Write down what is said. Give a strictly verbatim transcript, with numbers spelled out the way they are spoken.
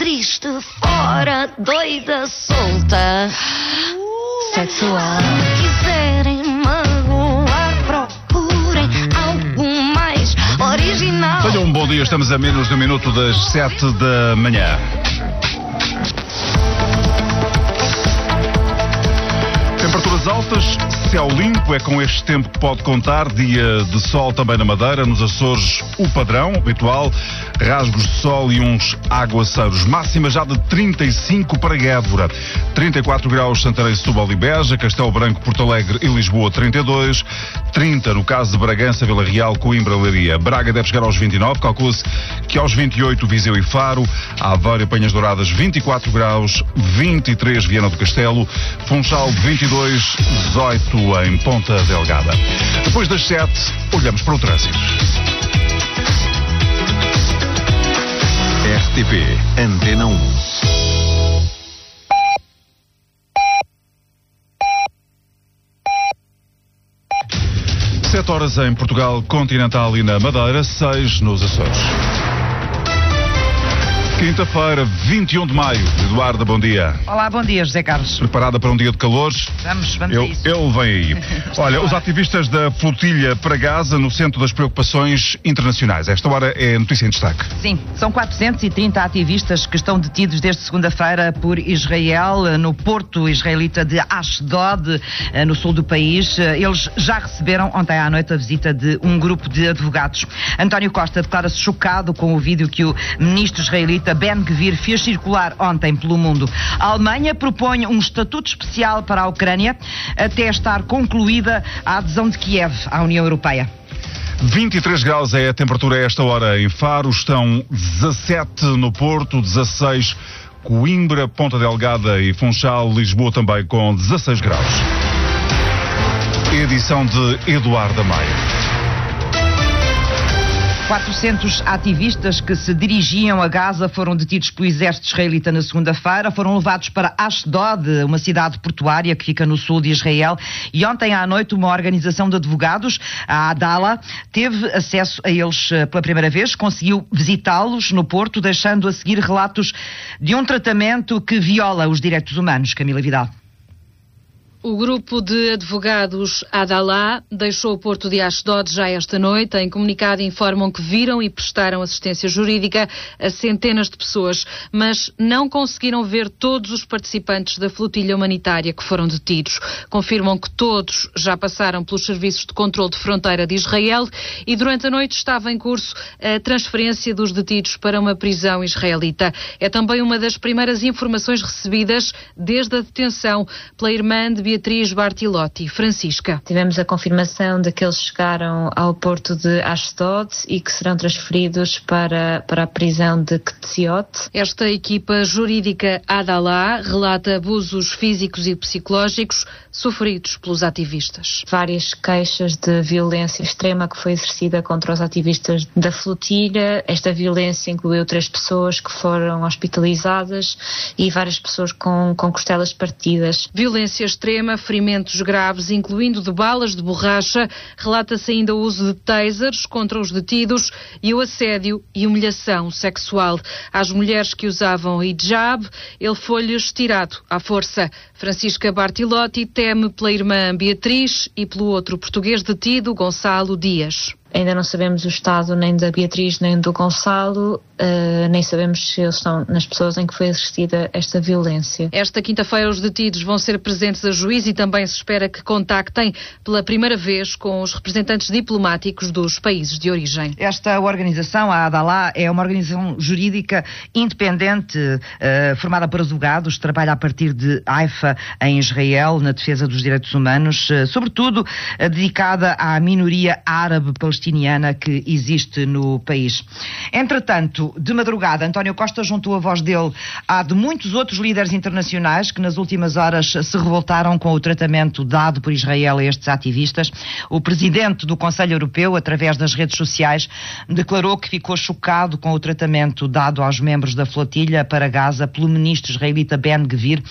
triste, fora, doida, solta, sexual. Se quiserem magoar, procurem algo mais original. Tenham um bom dia, estamos a menos de um minuto das sete da manhã. Temperaturas altas, céu limpo, é com este tempo que pode contar. Dia de sol também na Madeira, nos Açores o padrão habitual, rasgos de sol e uns aguaceiros. Máxima já de trinta e cinco para Évora, trinta e quatro graus Santarém, Setúbal e Beja, Castelo Branco, Porto Alegre e Lisboa trinta e dois, trinta no caso de Bragança, Vila Real, Coimbra, Leiria. Braga deve chegar aos vinte e nove, calcula-se que aos vinte e oito Viseu e Faro, Aveiro e Penhas Douradas vinte e quatro graus, vinte e três Viana do Castelo, Funchal vinte e dois, dezoito em Ponta Delgada. Depois das sete, olhamos para o trânsito. R T P Antena um. Sete horas em Portugal continental e na Madeira, seis nos Açores. Quinta-feira, vinte e um de maio. Eduardo, bom dia. Olá, bom dia, José Carlos. Preparada para um dia de calor? Vamos, vamos ele, a isso. Ele vem aí. Olha, os ativistas da flotilha para Gaza no centro das preocupações internacionais. Esta hora é notícia em destaque. Sim, são quatrocentos e trinta ativistas que estão detidos desde segunda-feira por Israel, no porto israelita de Ashdod, no sul do país. Eles já receberam ontem à noite a visita de um grupo de advogados. António Costa declara-se chocado com o vídeo que o ministro israelita Ben-Gvir fez circular ontem pelo mundo. A Alemanha propõe um estatuto especial para a Ucrânia até estar concluída a adesão de Kiev à União Europeia. vinte e três graus é a temperatura a esta hora em Faro, estão dezassete no Porto, dezasseis Coimbra, Ponta Delgada e Funchal, Lisboa também com dezasseis graus. Edição de Eduardo Maia. quatrocentos ativistas que se dirigiam a Gaza foram detidos pelo exército israelita na segunda-feira, foram levados para Ashdod, uma cidade portuária que fica no sul de Israel, e ontem à noite uma organização de advogados, a Adala, teve acesso a eles pela primeira vez, conseguiu visitá-los no Porto, deixando a seguir relatos de um tratamento que viola os direitos humanos. Camila Vidal. O grupo de advogados Adalá deixou o porto de Ashdod já esta noite. Em comunicado informam que viram e prestaram assistência jurídica a centenas de pessoas, mas não conseguiram ver todos os participantes da flotilha humanitária que foram detidos. Confirmam que todos já passaram pelos serviços de controle de fronteira de Israel e durante a noite estava em curso a transferência dos detidos para uma prisão israelita. É também uma das primeiras informações recebidas desde a detenção pela irmã de Beatriz Bartilotti. Francisca. Tivemos a confirmação de que eles chegaram ao porto de Ashdod e que serão transferidos para, para a prisão de Ketziot. Esta equipa jurídica Adalá relata abusos físicos e psicológicos sofridos pelos ativistas. Várias queixas de violência extrema que foi exercida contra os ativistas da flotilha. Esta violência incluiu três pessoas que foram hospitalizadas e várias pessoas com, com costelas partidas. Violência extrema, ferimentos graves, incluindo de balas de borracha. Relata-se ainda o uso de tasers contra os detidos e o assédio e humilhação sexual. Às mulheres que usavam hijab, ele foi-lhes tirado à força. Francisca Bartilotti teme pela irmã Beatriz e pelo outro português detido, Gonçalo Dias. Ainda não sabemos o estado nem da Beatriz nem do Gonçalo, uh, nem sabemos se eles estão nas pessoas em que foi exercida esta violência. Esta quinta-feira os detidos vão ser presentes a juiz e também se espera que contactem pela primeira vez com os representantes diplomáticos dos países de origem. Esta organização, a Adalá, é uma organização jurídica independente, uh, formada por advogados, trabalha a partir de Haifa, em Israel, na defesa dos direitos humanos, uh, sobretudo uh, dedicada à minoria árabe palestina que existe no país. Entretanto, de madrugada, António Costa juntou a voz dele à de muitos outros líderes internacionais que nas últimas horas se revoltaram com o tratamento dado por Israel a estes ativistas. O presidente do Conselho Europeu, através das redes sociais, declarou que ficou chocado com o tratamento dado aos membros da flotilha para Gaza pelo ministro israelita Ben-Gvir